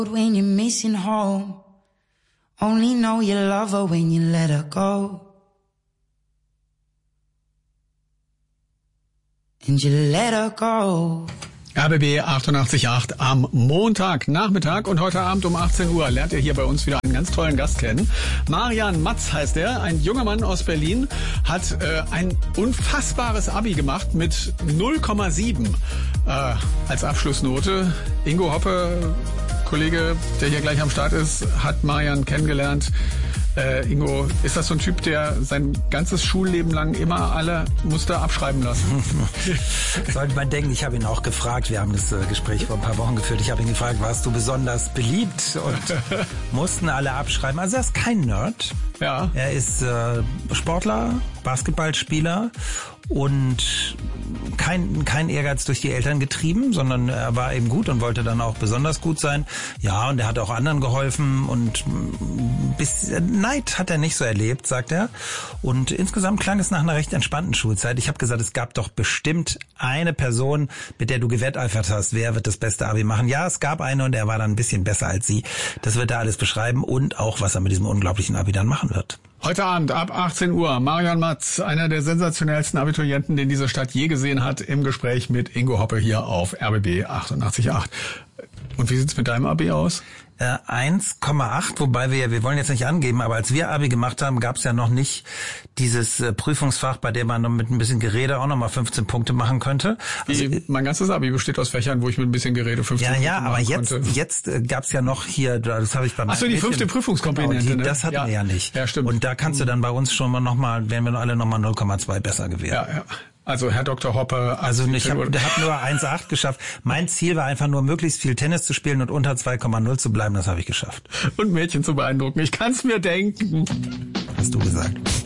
When you're missing home, only know you love her when you let her go. And you let her go. RBB 88.8 am Montagnachmittag und heute Abend um 18 Uhr lernt ihr hier bei uns wieder einen ganz tollen Gast kennen. Marian Matz heißt er, ein junger Mann aus Berlin, hat ein unfassbares Abi gemacht mit 0,7 als Abschlussnote. Ingo Hoppe, Kollege, der hier gleich am Start ist, hat Marian kennengelernt. Ingo, ist das so ein Typ, der sein ganzes Schulleben lang immer alle Muster abschreiben lassen? Sollte man denken, ich habe ihn auch gefragt, wir haben das Gespräch vor ein paar Wochen geführt, ich habe ihn gefragt, warst du besonders beliebt? Und mussten alle abschreiben. Also er ist kein Nerd. Ja. Er ist Sportler, Basketballspieler und kein Ehrgeiz durch die Eltern getrieben, sondern er war eben gut und wollte dann auch besonders gut sein. Ja, und er hat auch anderen geholfen und Neid hat er nicht so erlebt, sagt er. Und insgesamt klang es nach einer recht entspannten Schulzeit. Ich habe gesagt, es gab doch bestimmt eine Person, mit der du gewetteifert hast, wer wird das beste Abi machen. Ja, es gab eine und er war dann ein bisschen besser als sie. Das wird er alles beschreiben und auch, was er mit diesem unglaublichen Abi dann machen wird. Heute Abend ab 18 Uhr Marian Matz, einer der sensationellsten Abiturienten, den diese Stadt je gesehen hat, im Gespräch mit Ingo Hoppe hier auf RBB 88.8. Und wie sieht's mit deinem Abi aus? 1,8, wobei wir wollen jetzt nicht angeben, aber als wir Abi gemacht haben, gab es ja noch nicht dieses Prüfungsfach, bei dem man mit ein bisschen Gerede auch nochmal 15 Punkte machen könnte. Also, mein ganzes Abi besteht aus Fächern, wo ich mit ein bisschen Gerede 15 Punkte machen konnte. Aber jetzt gab's ja noch hier, das habe ich bei meinem die 5. Prüfungskomponente. Genau, das hatten wir ja nicht. Ja, stimmt. Und da kannst du dann bei uns schon mal nochmal, wären wir alle nochmal 0,2 besser gewesen. Ja. Also Herr Dr. Hoppe. Also ich habe nur 1,8 geschafft. Mein Ziel war einfach nur, möglichst viel Tennis zu spielen und unter 2,0 zu bleiben. Das habe ich geschafft. Und Mädchen zu beeindrucken. Ich kann's mir denken. Hast du gesagt.